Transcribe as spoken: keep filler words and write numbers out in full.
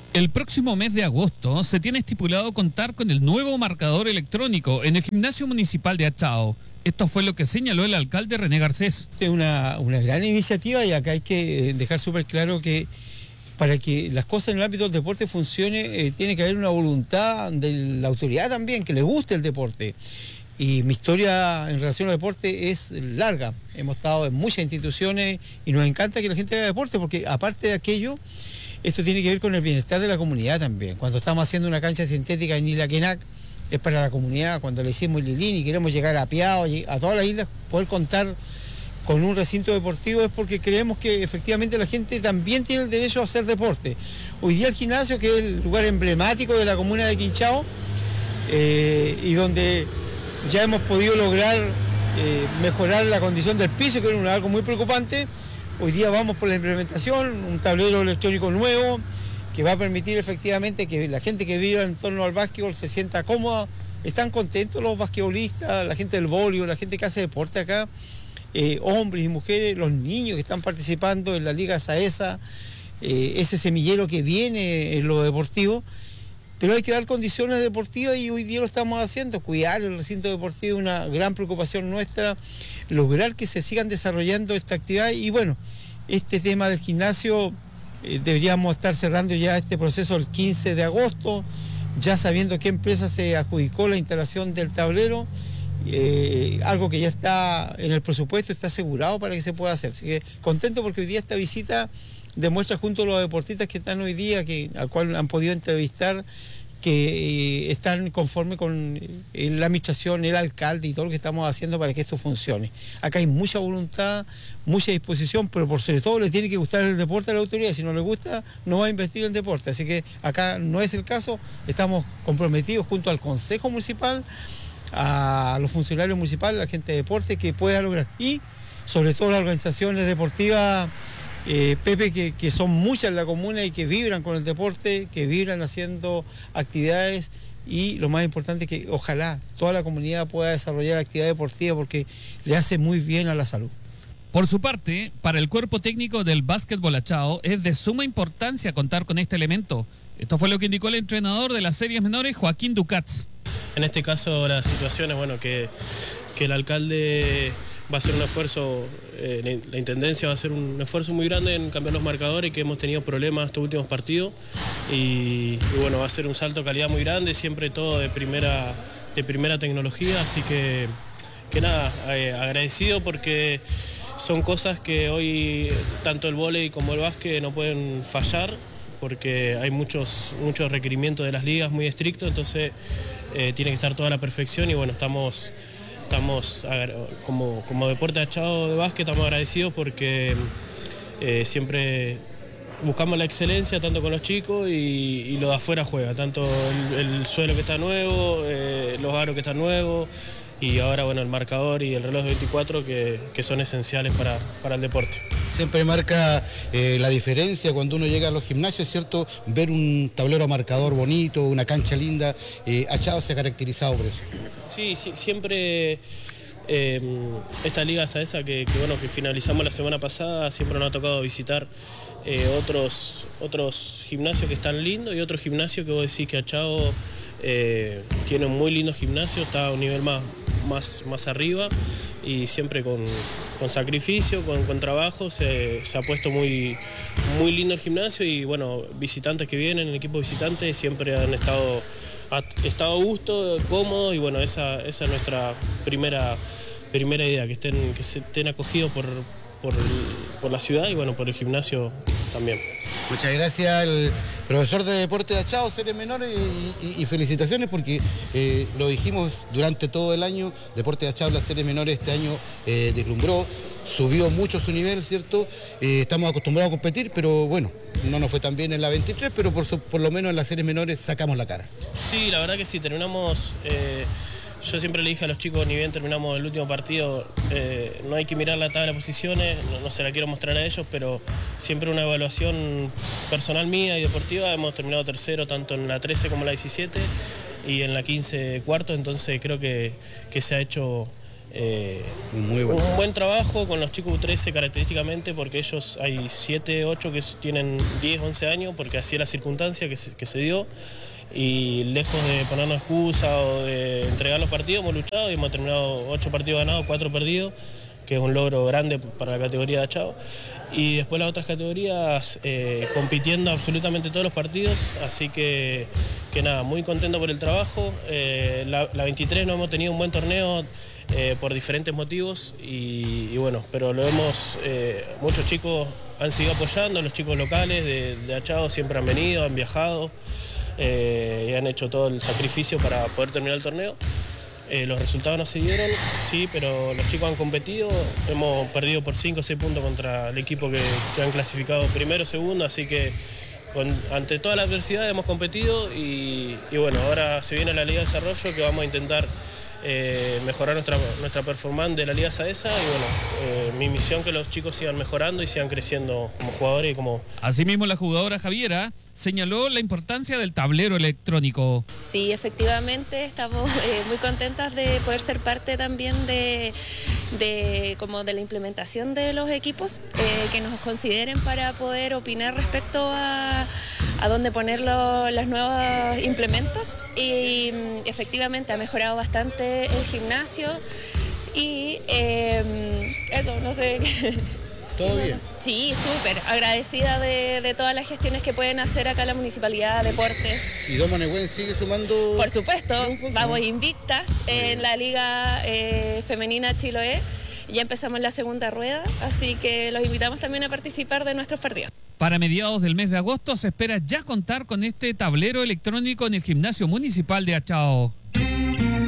El próximo mes de agosto se tiene estipulado contar con el nuevo marcador electrónico en el gimnasio municipal de Achao. Esto fue lo que señaló el alcalde René Garcés. Es una, una gran iniciativa y acá hay que dejar súper claro que para que las cosas en el ámbito del deporte funcione, eh, tiene que haber una voluntad de la autoridad también, que le guste el deporte. Y mi historia en relación al deporte es larga. Hemos estado en muchas instituciones y nos encanta que la gente haga deporte porque aparte de aquello, esto tiene que ver con el bienestar de la comunidad también. Cuando estamos haciendo una cancha sintética en Isla Quenac, es para la comunidad. Cuando le hicimos Lilín y queremos llegar a Piao, a todas las islas, poder contar con un recinto deportivo es porque creemos que efectivamente la gente también tiene el derecho a hacer deporte. Hoy día el gimnasio, que es el lugar emblemático de la comuna de Quinchao, eh, y donde ya hemos podido lograr eh, mejorar la condición del piso, que era algo muy preocupante. Hoy día vamos por la implementación, un tablero electrónico nuevo que va a permitir efectivamente que la gente que vive en torno al básquetbol se sienta cómoda. Están contentos los basquetbolistas, la gente del voleibol, la gente que hace deporte acá, eh, hombres y mujeres, los niños que están participando en la Liga Saesa, eh, ese semillero que viene en lo deportivo. Pero hay que dar condiciones deportivas y hoy día lo estamos haciendo. Cuidar el recinto deportivo es una gran preocupación nuestra, lograr que se sigan desarrollando esta actividad. Y bueno, este tema del gimnasio, eh, deberíamos estar cerrando ya este proceso el quince de agosto, ya sabiendo qué empresa se adjudicó la instalación del tablero, eh, algo que ya está en el presupuesto, está asegurado para que se pueda hacer. Así que contento porque hoy día esta visita demuestra junto a los deportistas que están hoy día, que, al cual han podido entrevistar, que eh, están conformes con eh, la administración, el alcalde y todo lo que estamos haciendo para que esto funcione. Acá hay mucha voluntad, mucha disposición, pero por sobre todo le tiene que gustar el deporte a la autoridad. Si no le gusta, no va a invertir en deporte. Así que acá no es el caso. Estamos comprometidos junto al Consejo Municipal, a los funcionarios municipales, a la gente de deporte que pueda lograr. Y sobre todo las organizaciones deportivas, Eh, Pepe, que, que son muchas en la comuna y que vibran con el deporte, que vibran haciendo actividades, y lo más importante es que ojalá toda la comunidad pueda desarrollar actividad deportiva porque le hace muy bien a la salud. Por su parte, para el cuerpo técnico del básquetbol Achao es de suma importancia contar con este elemento. Esto fue lo que indicó el entrenador de las series menores, Joaquín Ducatz. En este caso la situación es bueno, que, que el alcalde va a hacer un esfuerzo, eh, la intendencia va a hacer un esfuerzo muy grande en cambiar los marcadores, que hemos tenido problemas estos últimos partidos, y, y bueno, va a ser un salto de calidad muy grande, siempre todo de primera, de primera tecnología, así que, que nada, eh, agradecido porque son cosas que hoy tanto el vóley como el básquet no pueden fallar, porque hay muchos, muchos requerimientos de las ligas muy estrictos, entonces eh, tiene que estar toda la perfección y bueno, estamos... Estamos, como, como deporte Achao de básquet, estamos agradecidos porque eh, siempre buscamos la excelencia tanto con los chicos y, y lo de afuera juega, tanto el, el suelo que está nuevo, eh, los aros que están nuevos y ahora bueno, el marcador y el reloj de veinticuatro que, que son esenciales para, para el deporte. Siempre marca eh, la diferencia cuando uno llega a los gimnasios, ¿cierto? Ver un tablero marcador bonito, una cancha linda. Eh, Achao se ha caracterizado por eso. Sí, sí, siempre eh, esta Liga Saesa que, que, bueno, que finalizamos la semana pasada, siempre nos ha tocado visitar eh, otros, otros gimnasios que están lindos y otros gimnasios que vos decís que Achao eh, tiene un muy lindo gimnasio, está a un nivel más, más, más arriba y siempre con, con sacrificio, con, con trabajo, se, se ha puesto muy, muy lindo el gimnasio y bueno, visitantes que vienen, el equipo visitante siempre han estado, ha estado a gusto, cómodo y bueno, esa, esa es nuestra primera, primera idea, que estén, que se estén acogidos por, por, por la ciudad y bueno, por el gimnasio también. Muchas gracias al profesor de deporte de Achao, series menores, y, y, y felicitaciones porque eh, lo dijimos durante todo el año, deporte de Achao, las series menores este año eh, deslumbró, subió mucho su nivel, ¿cierto? Eh, estamos acostumbrados a competir, pero bueno, no nos fue tan bien en la veintitrés, pero por, por lo menos en las series menores sacamos la cara. Sí, la verdad que sí, terminamos... Eh... Yo siempre le dije a los chicos, ni bien terminamos el último partido, eh, no hay que mirar la tabla de posiciones, no, no se la quiero mostrar a ellos, pero siempre una evaluación personal mía y deportiva, hemos terminado tercero tanto en la trece como en la diecisiete y en la quince cuarto, entonces creo que, que se ha hecho Eh, Muy bueno. Un buen trabajo con los chicos U trece característicamente, porque ellos hay siete, ocho que tienen diez, once años, porque así es la circunstancia que se, que se dio. Y lejos de ponernos excusa o de entregar los partidos, hemos luchado y hemos terminado ocho partidos ganados, cuatro perdidos, que es un logro grande para la categoría de Achao. Y después las otras categorías eh, compitiendo absolutamente todos los partidos, así que, que nada, muy contento por el trabajo. Eh, la, la veintitrés no hemos tenido un buen torneo eh, por diferentes motivos y, y bueno, pero lo hemos, eh, muchos chicos han seguido apoyando, los chicos locales de, de Achao siempre han venido, han viajado eh, y han hecho todo el sacrificio para poder terminar el torneo. Eh, los resultados no se dieron, sí, pero los chicos han competido, hemos perdido por cinco o seis puntos contra el equipo que, que han clasificado primero o segundo, así que con, ante toda la adversidad hemos competido y, y bueno, ahora se viene la Liga de Desarrollo que vamos a intentar eh, mejorar nuestra, nuestra performance de la Liga Saesa y bueno, eh, mi misión es que los chicos sigan mejorando y sigan creciendo como jugadores y como... Asimismo, la jugadora Javiera señaló la importancia del tablero electrónico. Sí, efectivamente, estamos eh, muy contentas de poder ser parte también de, de, como de la implementación de los equipos, eh, que nos consideren para poder opinar respecto a, a dónde poner lo, los nuevos implementos. Y efectivamente ha mejorado bastante el gimnasio y eh, eso, no sé... ¿Todo bien? Sí, súper. Agradecida de, de todas las gestiones que pueden hacer acá la Municipalidad, Deportes. ¿Y Doma Nehuen sigue sumando? Por supuesto, vamos invictas en la Liga eh, Femenina Chiloé. Ya empezamos la segunda rueda, así que los invitamos también a participar de nuestros partidos. Para mediados del mes de agosto se espera ya contar con este tablero electrónico en el Gimnasio Municipal de Achao.